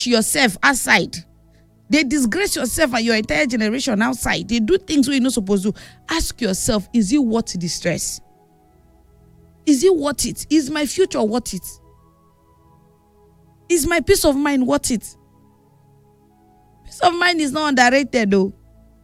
yourself outside. They disgrace yourself and your entire generation outside. They do things where you're not supposed to. Ask yourself, is it worth the stress? Is it worth it? Is my future worth it? Is my peace of mind worth it? Peace of mind is not underrated though.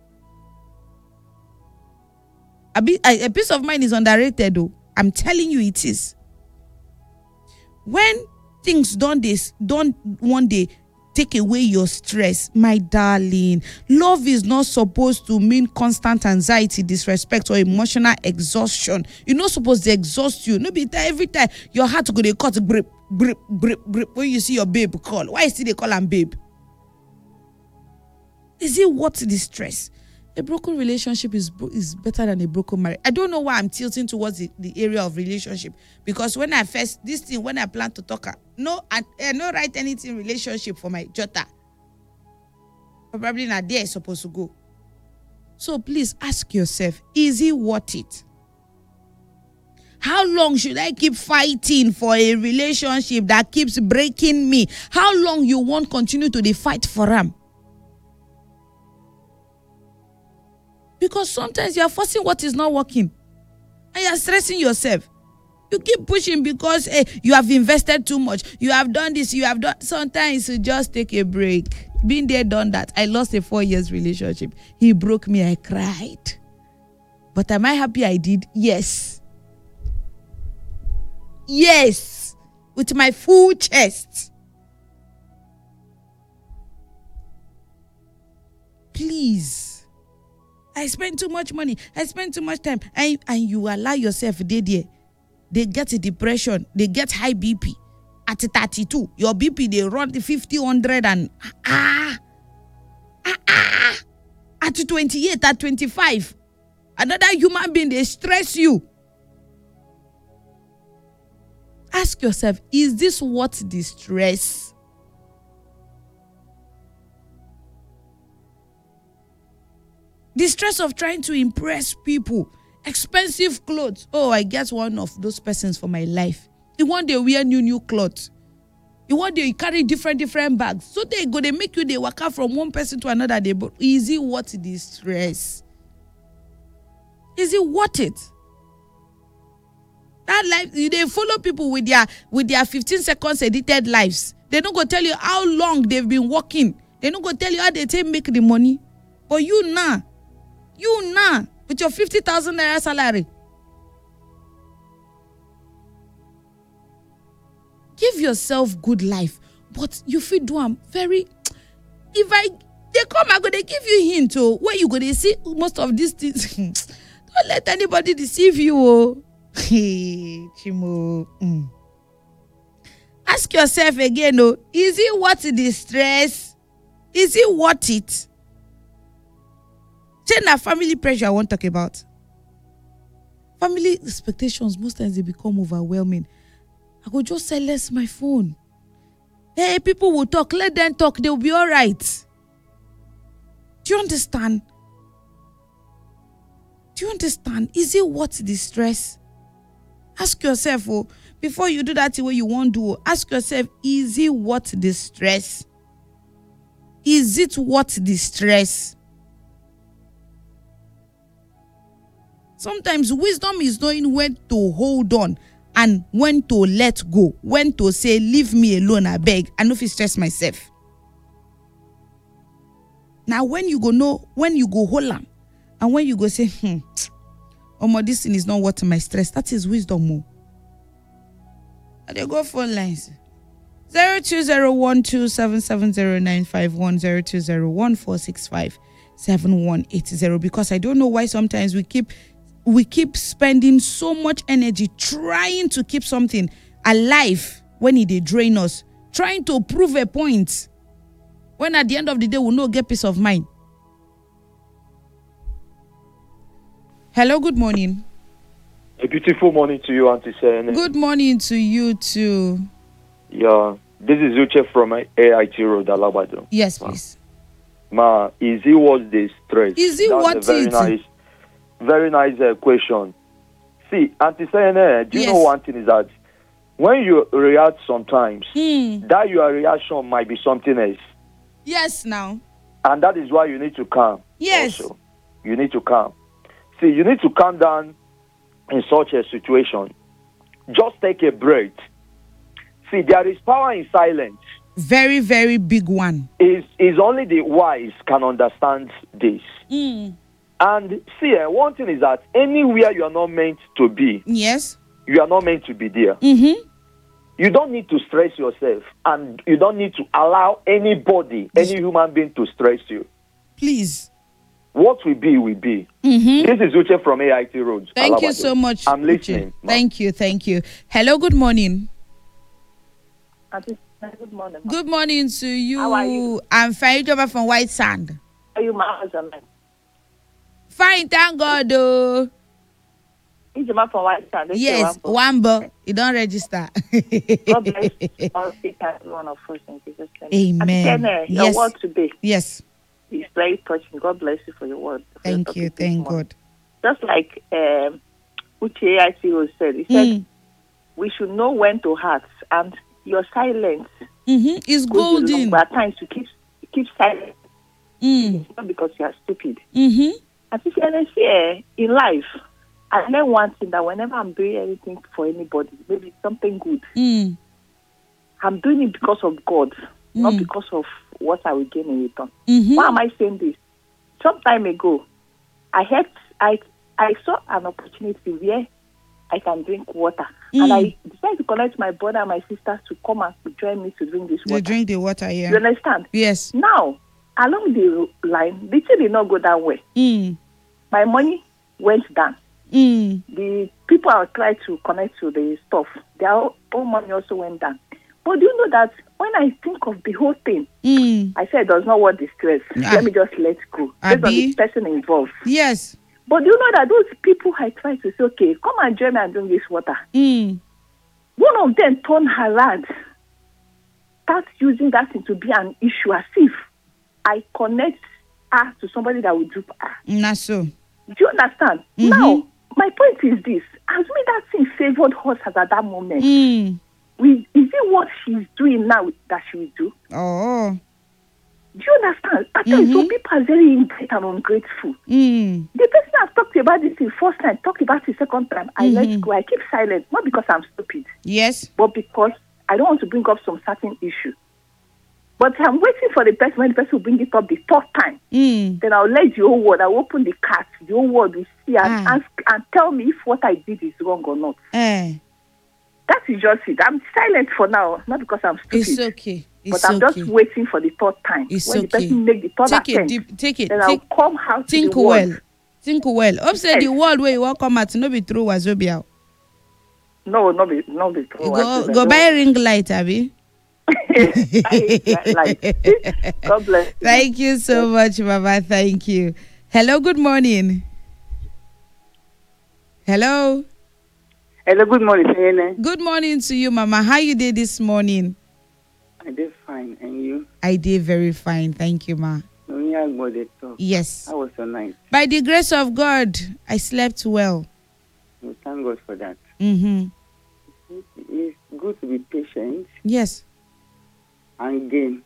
A peace of mind is underrated though. I'm telling you it is. When things don't one day take away your stress, my darling, love is not supposed to mean constant anxiety, disrespect, or emotional exhaustion. You're not supposed to exhaust you. No be every time your heart go to cut grip when you see your babe call. Why still they call him babe? Is it worth the stress? A broken relationship is better than a broken marriage. I don't know why I'm tilting towards the area of relationship, because when I plan to talk, I don't write anything relationship for my jota. Probably not there is supposed to go. So please ask yourself, is it worth it? How long should I keep fighting for a relationship that keeps breaking me? How long you won't continue to fight for them? Because sometimes you are forcing what is not working and you are stressing yourself. You keep pushing because you have invested too much. You have done this, you have done. Sometimes you just take a break. Been there, done that. I lost a 4 years relationship. He broke me, I cried. But am I happy I did? Yes. Yes. With my full chest. Please. I spend too much money. I spend too much time. And you allow yourself there. They get a depression. They get high BP. At 32, your BP, they run the 50, 100 and At 28, at 25, another human being, they stress you. Ask yourself, is this worth the stress? The stress of trying to impress people. Expensive clothes. Oh, I get one of those persons for my life. You want they wear new clothes. You want they carry different bags. So they make you they walk out from one person to another. Is it worth the stress? Is it worth it? That life, they follow people with their 15 seconds edited lives. They don't go tell you how long they've been working. They don't go tell you how they make the money. But you now, with your 50,000 naira salary, give yourself good life. But you feel do I'm very. If they come, I'm gonna give you hint where you gonna see most of these things. Don't let anybody deceive you. Oh, hey, Chimo. Ask yourself again. Oh, is it worth the stress? Is it worth it? That family pressure I won't talk about. Family expectations, most times they become overwhelming. I go just silence my phone. Hey, people will talk. Let them talk. They'll be all right. Do you understand? Do you understand? Is it worth the stress? Ask yourself, before you do that the way you want to do, ask yourself, is it worth the stress? Is it worth the stress? Sometimes wisdom is knowing when to hold on and when to let go. When to say, leave me alone, I beg. I know if I stress myself. Now, when you go hold on, and when you go say, this thing is not worth my stress, that is wisdom. And they go phone lines. 0201277095102014657180. Because I don't know why sometimes we keep spending so much energy trying to keep something alive when it drain us, trying to prove a point, when at the end of the day we'll not get peace of mind. Hello, good morning. A beautiful morning to you, Auntie Sene. Good morning to you too. Yeah, this is Uche from AIT Road, Alabado. Yes, please. Is it worth the stress? Is it worth it? Very nice question. See, Auntie Sene, do you know one thing is that when you react sometimes, Mm. that your reaction might be something else. Yes, now. And that is why you need to calm. Yes. Also. You need to calm. See, you need to calm down in such a situation. Just take a breath. See, there is power in silence. Very, very big one. Is only the wise can understand this. Mm. And see, one thing is that anywhere you are not meant to be, Yes. you are not meant to be there. Mm-hmm. You don't need to stress yourself, and you don't need to allow anybody, any human being, to stress you. Please. What will be, will be. Mm-hmm. This is Uche from AIT Roads. Thank you Alabado. so much. I'm listening. Uche. Thank you. Thank you. Hello, good morning. Good morning. Good morning to you. How are you? I'm Farijoba from White Sand. Are you my husband? Fine, thank God. Oh. He's a man from White Sand. Yes, Wambo. You don't register. God bless all each and one of us in Jesus' name. Amen. And your Yes. word today Yes. is very touching. God bless you for your word. for your Thank you. topic this Thank morning. God. Just like Uche AITO said, he said Mm. we should know when to act, and your silence Mm-hmm. It's goes along. golden. But at times you keep silent. Mm. It's not because you are stupid. Mm-hmm. I think in life, I learned one thing, that whenever I'm doing anything for anybody, maybe something good, Mm. I'm doing it because of God, not Mm. because of what I will gain in return. Mm-hmm. Why am I saying this? Some time ago, I saw an opportunity where I can drink water, and I decided to connect my brother and my sisters to come and to join me to drink this They water. drink the water here. You understand? Yes. Now, along the line, the thing did not go that way. Mm. My money went down. Mm. The people I tried to connect to the stuff, their own money also went down. But do you know that when I think of the whole thing, Mm. I said it does not want the stress. Ah. Let me just let go. Based on Abi? the person involved. Yes. But do you know that those people I tried to say, okay, come and join me and drink this water. Mm. One of them turned around, start using that thing to be an issue, as if I connect her to somebody that will dupe her. Not so. Do you understand? Mhm. Now, my point is this. As me that thing favored us at that moment, Mm. is it what she's doing now that she will do? Oh. Do you understand? At times, some people are very ingrateful and ungrateful. Mm. The person I've talked about this the first time, talked about it the second time, I let go. I keep silent, not because I'm stupid, Yes. but because I don't want to bring up some certain issue. But I'm waiting for the person, when the person will bring it up the third time. Mm. Then I'll let the whole world, I'll open the cart, the whole world will see and Ah. ask and tell me if what I did is wrong or not. Eh. That is just it. I'm silent for now, not because I'm stupid. It's okay. It's But I'm okay. just waiting for the third time. It's when the okay. person make the third Take it attempt, deep. Take it. then Take, I'll come out think to the world. well. Think well. Hope say Yes. the world where you want come out no be through Wazobia. No, not be You true. go buy ring light, Abby. God bless. Thank you so much, Mama. Thank you. Hello, good morning. Hello. Hello, good morning, Sayene. Good morning to you, Mama. How you did this morning? I did fine, and you? I did very fine. Thank you, Ma. When you about the talk, Yes. how was your night? By the grace of God, I slept well. We thank God for that. Mm-hmm. It's good to be patient Yes. and gain.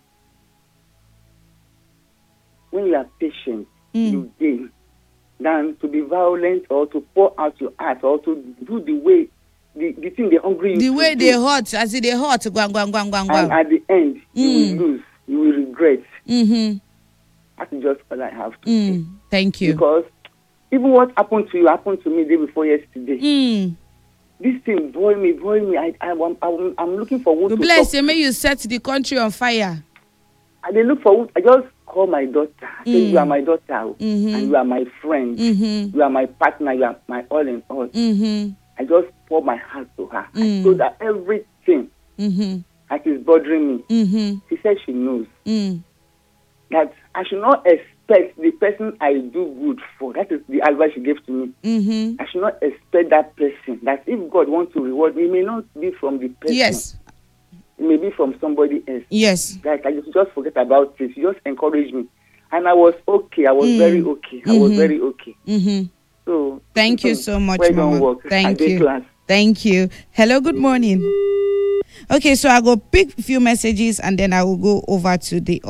When you are patient, you gain. Than to be violent or to pour out your heart or to do the way, the thing they hungry you The to way do. they hot, as they hot, guang, guang, guang, guang, And guang. at the end, you will lose. You will regret. Mm-hmm. That's just all I have to say. Thank you. Because even what happened to you happened to me the day before yesterday. Mm. This thing boil me. I'm looking for wood God to bless talk. you. May you set the country on fire. I dey look for wood. I just call my daughter. Say, you are my daughter, and you are my friend. Mm-hmm. You are my partner. You are my all in all. Mm-hmm. I just pour my heart to her. I told her everything that is bothering me. Mm-hmm. She said she knows Mm. that I should not expect the person I do good for. That is the advice she gave to me. Mm-hmm. I should not expect that person. That if God wants to reward me, it may not be from the person. Yes. It may be from somebody else. Yes. Like I just forget about it. You just encourage me, and I was okay. I was very okay. I was very okay. Mm-hmm. So Thank you so much, well Mama. done work. I Thank did you. class. Thank you. Hello, good morning. Okay, so I go pick a few messages and then I will go over to the